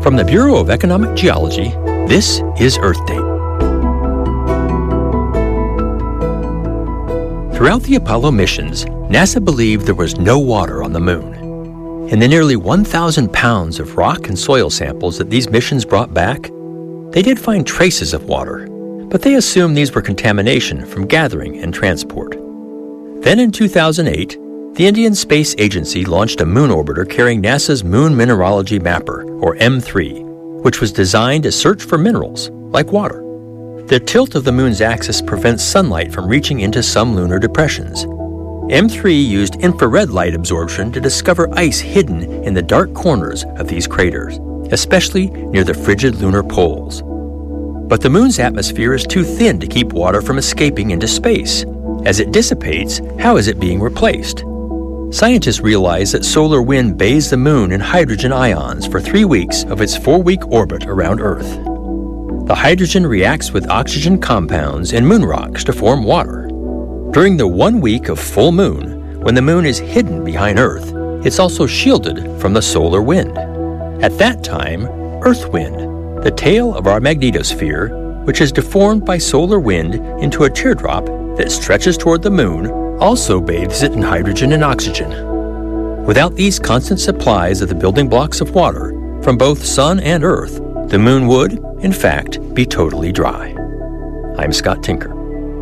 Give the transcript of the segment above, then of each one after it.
From the Bureau of Economic Geology, this is Earth Date. Throughout the Apollo missions, NASA believed there was no water on the moon. In the nearly 1,000 pounds of rock and soil samples that these missions brought back, they did find traces of water, but they assumed these were contamination from gathering and transport. Then in 2008, the Indian Space Agency launched a moon orbiter carrying NASA's Moon Mineralogy Mapper, or M3, which was designed to search for minerals, like water. The tilt of the moon's axis prevents sunlight from reaching into some lunar depressions. M3 used infrared light absorption to discover ice hidden in the dark corners of these craters, especially near the frigid lunar poles. But the moon's atmosphere is too thin to keep water from escaping into space. As it dissipates, how is it being replaced? Scientists realize that solar wind bathes the moon in hydrogen ions for 3 weeks of its 4-week orbit around Earth. The hydrogen reacts with oxygen compounds in moon rocks to form water. During the 1 week of full moon, when the moon is hidden behind Earth, it's also shielded from the solar wind. At that time, Earth wind, the tail of our magnetosphere, which is deformed by solar wind into a teardrop that stretches toward the moon, also bathes it in hydrogen and oxygen. Without these constant supplies of the building blocks of water from both sun and earth, the moon would, in fact, be totally dry. I'm Scott Tinker.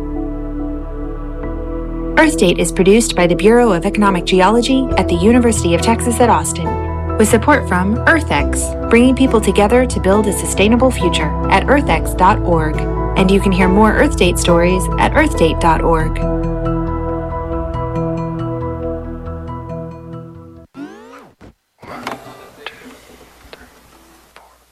Earth Date is produced by the Bureau of Economic Geology at the University of Texas at Austin, with support from EarthX, bringing people together to build a sustainable future at earthx.org. And you can hear more Earth Date stories at earthdate.org.